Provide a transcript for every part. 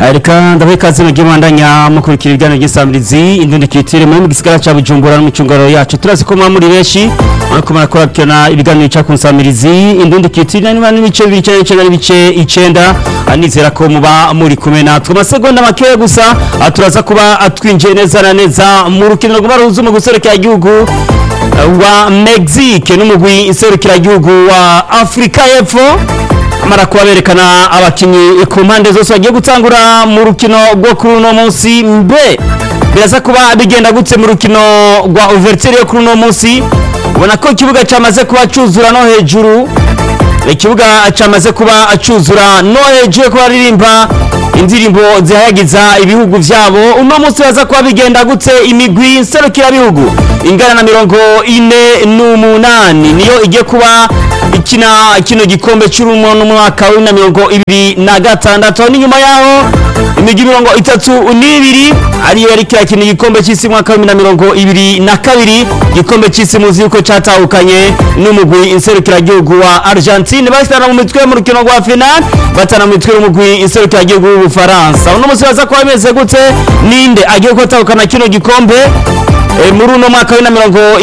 Reka ndabaye ikaze mu gimandanya mukurikira ibiganiro by'Isamirizi indundi kitire mu gisigara ca Bujumbura no mu cungaro yacu turazi ko muri benshi ariko marakorana ibiganiro ca kunsamirizi indundi kitire ni bani bice bice 9 anizera ko muba muri kumwe natwe amasegonda make gusa turaza kuba atwinjiye neza na neza mu rukino rwo baruzu mu guserekera igihugu wa Mexique n'umugwi iserukira igihugu wa Afrika y'Epfo amara kubaberekana abakinyi ku mpande zose bagiye gutangura mu rukino rwo kuri uno munsi mbe biraza kuba bigenda gutse mu rukino rwa ouverture yo kuri uno munsi ubona ko ikibuga cyamaze kuba cuzura no hejuru ikibuga cyamaze kuba acuzura no hejuru ko baririmba indirimbo zihayagiza ibihugu vyabo uno munsi baza kuba bigenda gutse imigwi nserukira bihugu ingana na 48 niyo igiye kuba kino gikombe cy'urumono mwaka wa 2026 n'inyuma yaho imigi 32 ariyo yari kino gikombe cy'isi mwaka wa 2022 gikombe cy'isi muzi uko cyatahukanye n'umugwi inserukira gihugu wa Argentine basitana mu mitwe mu rukino rwa final batana mu mitwe umugwi inserukira gihugu w'u Faransa uno musi baza kuba bimeze gute ninde agiye gutahukana kino gikombe muri uno mwaka wa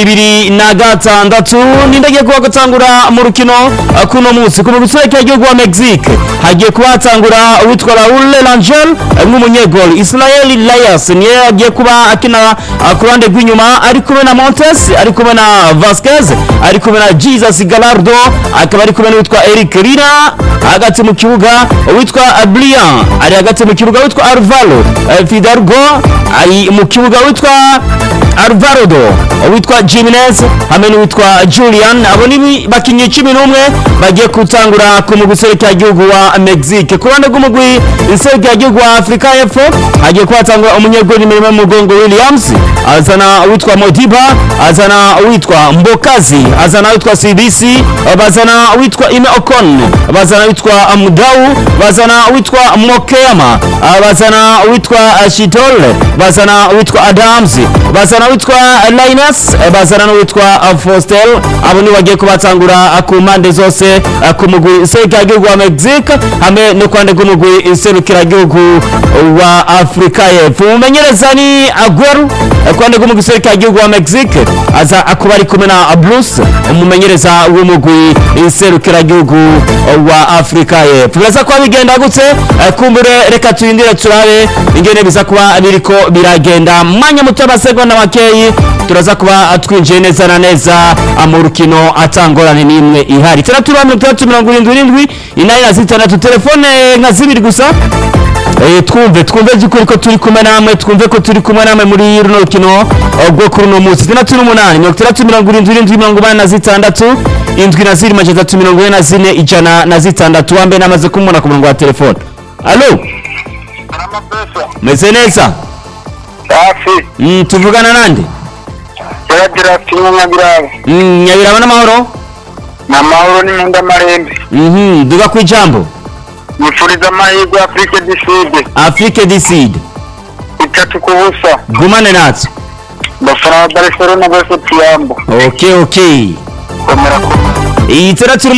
2026 ninde agiye kuba gutangura mu rukino kuno munsi ku guserekera igihugu wa Mexique hagiye kuba hatangura uwitwa Raúl Rangel nk'umunyegol Israel Elias niye agiye kuba akina ku ruhande rw'inyuma ari kumwe na Montes ari kumwe na Vasquez ari kumwe na Jesus Gallardo akaba ari kumwe n'uwitwa Eric Rira hagati mu kibuga uwitwa Brian ari hagati mu kibuga uwitwa Alvaro Fidalgo ari mu kibuga uwitwa Alvarado uwitwa Jimenez hamwe n'uwitwa Julian abo ni bakinyi 11 bagiye gutangura ku muguserekera igihugu wa Mexique ku ruhande rw'umugwi inserukira igihugu wa Afrika y'Epfo hagiye kwatangura umunyegoli mirimo mugongo Williams azana uwitwa Modiba azana uwitwa Mbokazi azana uwitwa CBC bazana uwitwa Ime Ocon bazana uwitwa Amudau bazana uwitwa Mokeyama bazana uwitwa Shitol bazana uwitwa Adams bazana uwitwa Linus bazana uwitwa Fostel abo ni bagiye kubatangura ku mpande zose ku mugwi inserukira igihugu wa Mexique hamwe no kwande rw'umugwi inserukira igihugu wa Afrika y'Epfo umenyereza ni Aguero kwande rw'umugwi inserukira igihugu wa Mexique aza akuba ari kumwe na Bruce umumenyereza w'umugwi inserukira igihugu wa Afrika y'Epfo biraza kuba bigenda gutse kumbure reka tuyindire turabe ingene biza kuba biriko biragenda mwanya muto amasegonda makeyi turaza kuba atwinjiye neza na neza mu rukino atangorane nimwe ihari 377 inayira zitandatu telefone nka zibiri gusa twumve zikuri ko turi kumwe namwe twumve ko turi kumwe namwe muri runo rukino rwo kuri no munsi 38 377 indwi na ziri majeza 44 ijana na zitandatu wambe namaze kumubona ku murongo wa telefone allo meze neza safi tuvugana nande Yagira Nyabiraba Nyabiraba n'amahoro n'amahoro ni munda marembe duga ku ijambo mufuriza amahirwe Afrique du Sud itatu kubusa gumane natso bafana Barcelona bose tuyambo okay komera iyi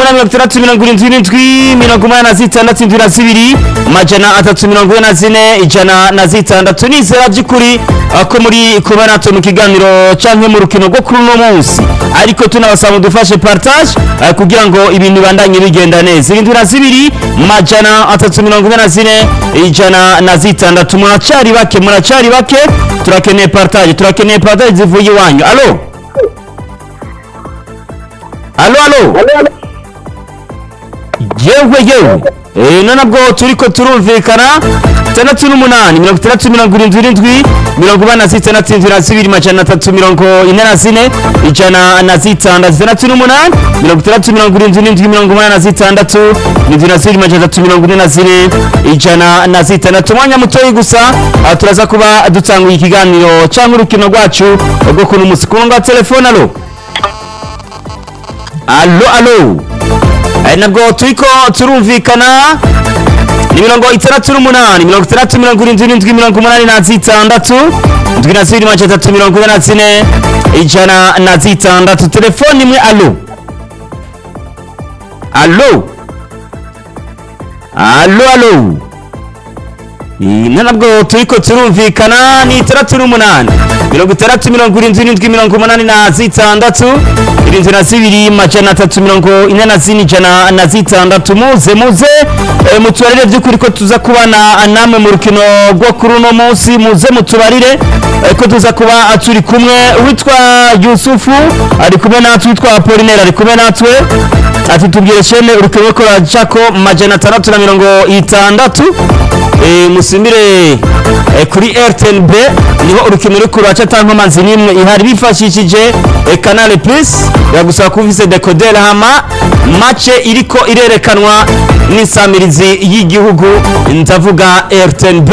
377 majana 344 ijana na zitandatu nizera by'ukuri ko muri kubanato mu kiganiro canke mu rukino rwo kuri no munsi ariko tunabasaba dufashe partage kugira ngo ibintu bandanye bigenda neza 72 majana 344 ijana na zitandatu muracari bake turakeneye partage zivuye wanyu allo yewe nabwo turiko turumvikana 68 377 majana 344 ijana na zitandatu 68 377 majana 344 ijana na zitandatu mwanya mutoyi gusa turaza kuba dutanguye ikiganiro cyangwa urukino rwacu rwo kuno munsi ku ngo telefone allo nabwo turiko turumvikana ni 68 377 ijana na zitandatu telefone imwe allo ntabwo turiko turumvikana ni 38 60 77 majana 346 muze mutubarire by'ukuri ko tuza kubana namwe mu rukino rwo kuri uno munsi muze mutubarire ko tuza kuba turi kumwe witwa Yusufu ari kumwe natwe witwa Apollinaire ari kumwe natwe ati tubwire shene urukino ko rajako majana 660 musimbire kuri RTNB niho urukino ruri kuraca tanko manzi nimwe ihari bifashishije Canal Plus yagusaba kuvise decoder hama match iriko irerekanwa n'isamirizi y'igihugu ndavuga RTNB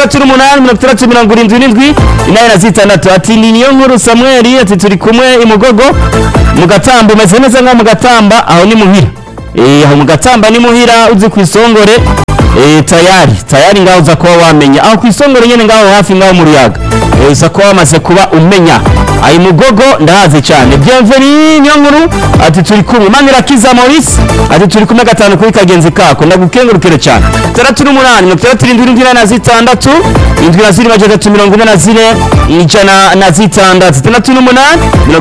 38 inayina zitandatu ati niyo nkuru Samuel ati turi kumwe imugogo mu Gatamba meze neza nka mu Gatamba aho ni muhira aho mu Gatamba ni muhira uzi kwisongore tayari ngaho za kuba wamenya aho kwisongore nyene ngaho hafi ngaho mu Ruyaga za kuba wamaze kuba umenya ayi mugogo ndahaze cyane Bienvenue niyo nkuru ati turi kumwe Manirakiza Maurice ati turi kumwe gatanu kuri kagenzi kako ndagukengurukire cyane 38 36 ijana na zitandatu 38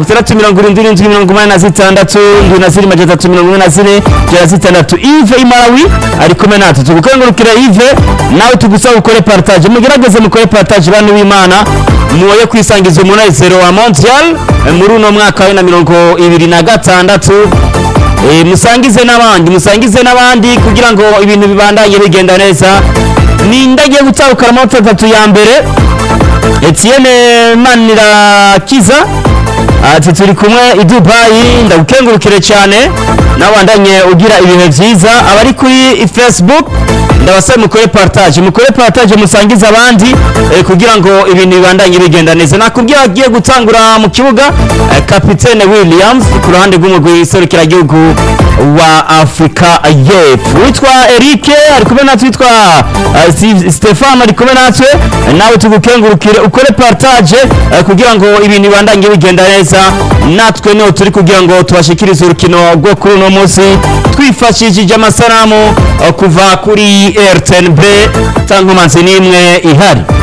Yves Imarawi ari kumwe natwe tugukengurukire Yves nawe tugusaba ukore partage mugerageze mukore partage bana w'Imana muye kwisangiza umunezero wa Mondial muri uno mwaka wa 2026 musangize n'abandi kugira ngo ibintu bibandanye bigenda neza ni ndagiye gutahukana amanota 3 ya mbere Etienne Manirakiza ati turi kumwe i Dubai ndagukengurukire cyane nabandanye ugira ibihe byiza abari kuri Facebook ndabasaba mukore partage musangize abandi kugira ngo ibintu bibandanye bigenda neza nakubwiye agiye gutangura mu kibuga Kapitene Williams ku ruhande rw'umugwi serukira gihugu wa Afrika y'Epfo witwa Eric ari kumwe natwe witwa Stefano ari kumwe natwe nawe tugukengurukire ukore partage kugira ngo ibintu bibandanye bigenda neza natwe no turi kugira ngo tubashikirize urukino rwo kuri uno munsi twifashishije amasanamu kuva kuri RTNB tanko manzi nimwe ihari